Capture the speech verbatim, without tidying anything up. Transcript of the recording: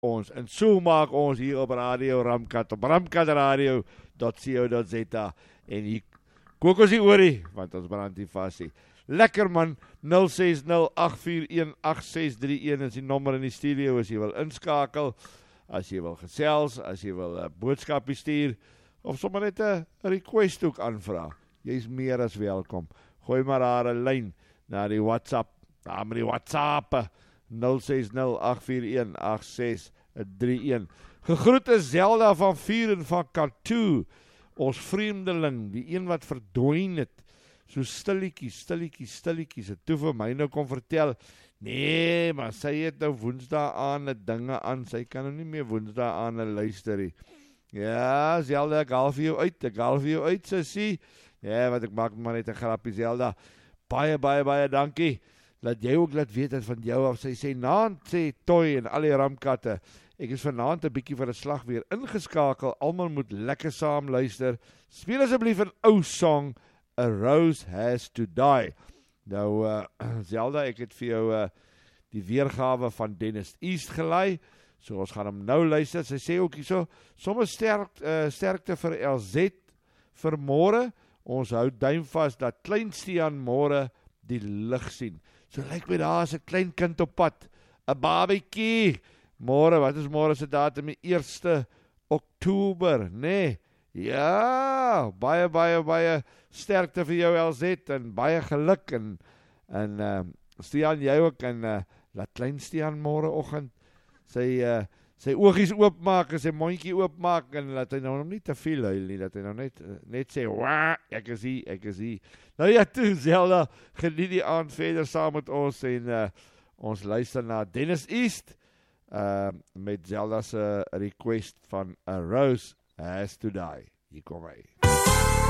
ons. En so maak ons hier op Radio Ramkat, op ramkatradio dot co dot za. En hier kook ons die oorie, want ons brand die vasie. Lekker man, nul ses nul agt vier een agt ses drie een is die nommer in die studio, as jy wil inskakel, as jy wil gesels, as jy wil 'n boodskap stuur, of sommer net 'n request ook aanvra. Jy is meer as welkom. Gooi maar daar 'n lyn na die WhatsApp, daar met die WhatsApp, nul ses nul agt vier een agt ses drie een. Gegroet is Zelda van Vuren van Katoo, ons vreemdeling, die een wat verdwyn het, so stilletjies, stilletjies, stilletjies, het toe vir my nou kom vertel, nee, maar sy het nou woensdae aan die dinge aan, sy kan nou nie meer woensdae aan die luister nie. Ja, Zelda, ek haal vir jou uit, ek haal vir jou uit, sissie. Ja, wat ek maak maar net 'n grappie, Zelda. Baie, baie, baie dankie. Laat jy ook laat weet dat van jou af, sy sê, naand sê Toy en al die ramkatte, ek is vanaand 'n bietjie vir 'n slag weer ingeskakel, almal moet lekker saam luister. Speel asseblief 'n ou song, A Rose Has to Die. Nou, uh, Zelda, ek het vir jou uh, die weergawe van Dennis East gelei, so ons gaan hom nou luister. Sy sê ook hierso, soms sterk, uh, sterkte vir L Z vir môre. Ons hou duim vas dat klein Stian môre die lig sien. So lyk my daar is 'n klein kind op pad, 'n babatjie. Môre, wat is môre se datum? Die eerste Oktober, nee. Ja, baie, baie, baie sterkte vir jou L Z en baie geluk en, en uh, Stian, jy ook, en uh, laat klein Stian môre oggend sy, uh, sy oogies oopmaak en sy mondjie oopmaak en laat hy nou nie te veel huil nie, dat hy nou net, net sê, waa, ek is hier, ek is hier. Nou ja, toe, Zelda, geniet die aand verder saam met ons en uh, ons luister na Dennis East uh, met Zelda's uh, request van A Rose Has to Die. Hier kom hy.